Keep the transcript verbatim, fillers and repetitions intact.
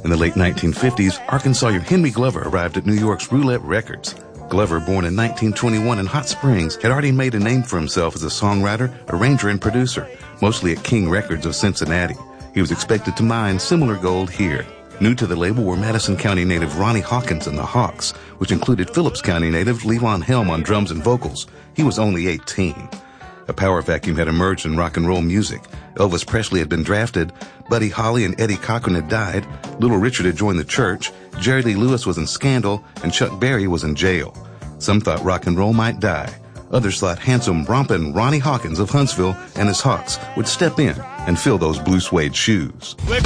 In the late nineteen fifties, Arkansas Henry Glover arrived at New York's Roulette Records. Glover, born in nineteen twenty-one in Hot Springs, had already made a name for himself as a songwriter, arranger, and producer, mostly at King Records of Cincinnati. He was expected to mine similar gold here. New to the label were Madison County native Ronnie Hawkins and the Hawks, which included Phillips County native Levon Helm on drums and vocals. He was only eighteen. A power vacuum had emerged in rock and roll music. Elvis Presley had been drafted, Buddy Holly and Eddie Cochran had died, Little Richard had joined the church, Jerry Lee Lewis was in scandal, and Chuck Berry was in jail. Some thought rock and roll might die. Others thought handsome, romping Ronnie Hawkins of Huntsville and his Hawks would step in and fill those blue suede shoes. We're